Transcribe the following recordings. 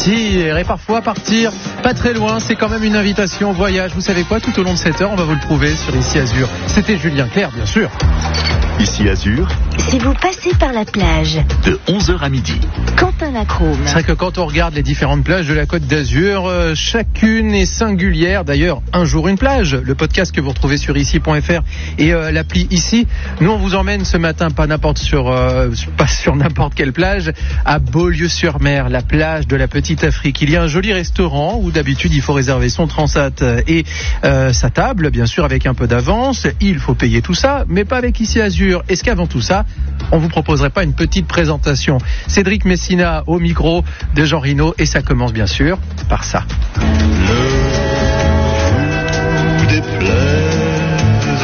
partir. Et parfois partir pas très loin, c'est quand même une invitation au voyage. Vous savez quoi, tout au long de cette heure, on va vous le prouver sur Ici Azur. C'était Julien Clerc, bien sûr. Ici Azur, Si vous passez par la plage, de 11h à midi. Quentin Lacrome. C'est vrai que quand on regarde les différentes plages de la Côte d'Azur, chacune est singulière. D'ailleurs, un jour une plage. Le podcast que vous retrouvez sur ici.fr et l'appli Ici. Nous, on vous emmène ce matin, pas sur n'importe quelle plage, à Beaulieu-sur-Mer, la plage de la Petite Afrique. Il y a un joli restaurant où d'habitude il faut réserver son transat et sa table, bien sûr avec un peu d'avance. Il faut payer tout ça, mais pas avec Ici Azur. Est-ce qu'avant tout ça, on vous proposerait pas une petite présentation? Cédric Messina au micro de Jean Rino, et ça commence bien sûr par ça. Le jour déplaise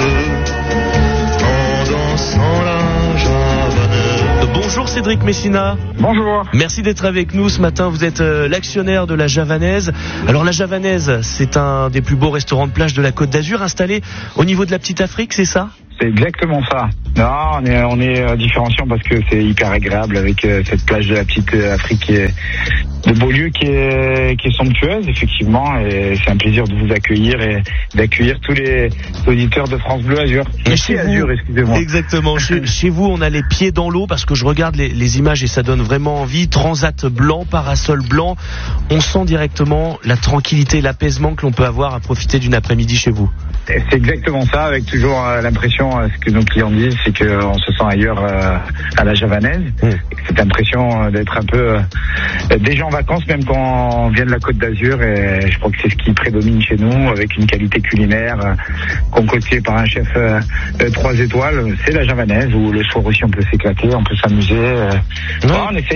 en dansant la javanaise. Bonjour Cédric Messina. Bonjour. Merci d'être avec nous ce matin. Vous êtes l'actionnaire de la Javanaise. Alors la Javanaise, c'est un des plus beaux restaurants de plage de la Côte d'Azur, installé au niveau de la Petite Afrique, c'est ça? C'est exactement ça. Non, on est différenciant parce que c'est hyper agréable avec cette plage de la Petite Afrique de Beaulieu qui est somptueuse, effectivement, et c'est un plaisir de vous accueillir et d'accueillir tous les auditeurs de France Bleu Azur. Chez Azur, excusez-moi. Exactement. Chez vous, on a les pieds dans l'eau parce que je regarde les images et ça donne vraiment envie. Transat blanc, parasol blanc. On sent directement la tranquillité, l'apaisement que l'on peut avoir à profiter d'une après-midi chez vous. C'est exactement ça, avec toujours l'impression, ce que nos clients disent, c'est qu'on se sent ailleurs à la Javanaise. Cette impression d'être un peu déjà en vacances, même quand on vient de la Côte d'Azur, et je crois que c'est ce qui prédomine chez nous, avec une qualité culinaire concoctée par un chef 3 étoiles. C'est la Javanaise, où le soir aussi on peut s'éclater, on peut s'amuser. On essaye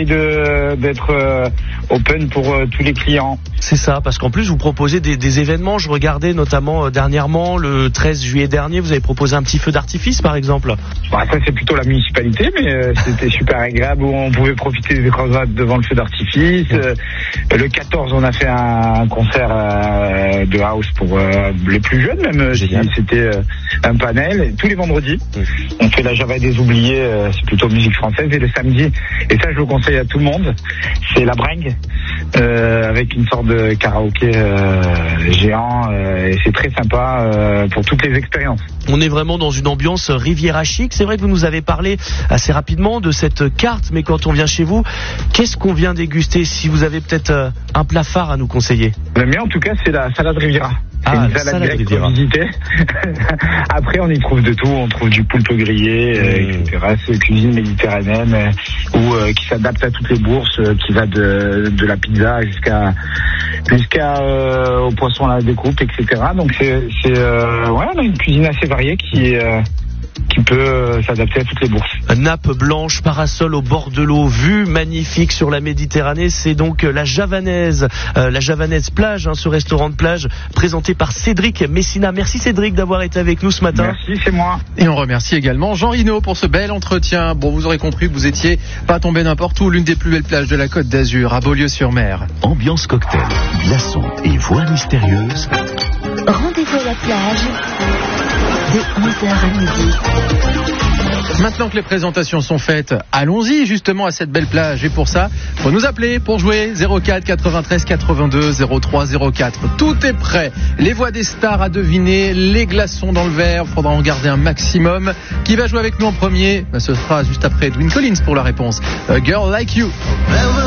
d'être open pour tous les clients. C'est ça, parce qu'en plus vous proposez des événements. Je regardais notamment dernièrement, le 13 juillet dernier, vous avez proposé un petit feu d'artifice par exemple. Ça c'est plutôt la municipalité, mais c'était super agréable, où on pouvait profiter des croisades devant le feu d'artifice. Le 14 on a fait un concert de house pour les plus jeunes même. C'était un panel. Et tous les vendredis on fait la Java des oubliés, c'est plutôt musique française. Et le samedi, et ça je le conseille à tout le monde, c'est la bringue, avec une sorte de karaoké géant, et c'est très sympa pour toutes les expériences. On est vraiment dans une ambiance Riviera chic. C'est vrai que vous nous avez parlé assez rapidement de cette carte, mais quand on vient chez vous, qu'est-ce qu'on vient déguster? Si vous avez peut-être un plat phare à nous conseiller. Le mien en tout cas c'est la salade Riviera. C'est une salade grecque qu'on visitait. Après, on y trouve de tout. On trouve du poulpe grillé, etc. C'est cuisine méditerranéenne qui s'adapte à toutes les bourses, qui va de la pizza jusqu'à au poisson à la découpe, etc. Donc on a une cuisine assez variée qui peut s'adapter à toutes les bourses. Nappe blanche, parasol au bord de l'eau, vue magnifique sur la Méditerranée. C'est donc la Javanaise plage, ce restaurant de plage présenté par Cédric Messina. Merci Cédric d'avoir été avec nous ce matin. Merci, c'est moi. Et on remercie également Jean Rino pour ce bel entretien. Bon, vous aurez compris que vous étiez pas tombé n'importe où, l'une des plus belles plages de la Côte d'Azur, à Beaulieu-sur-Mer. Ambiance cocktail, glaçons et voix mystérieuse. Rendez-vous à la plage de 11h à midi. Maintenant que les présentations sont faites, allons-y justement à cette belle plage. Et pour ça, faut nous appeler pour jouer 04 93 82 03 04. Tout est prêt. Les voix des stars à deviner, les glaçons dans le verre. Faudra en garder un maximum. Qui va jouer avec nous en premier? Ce sera juste après Edwin Collins pour la réponse. A Girl Like You.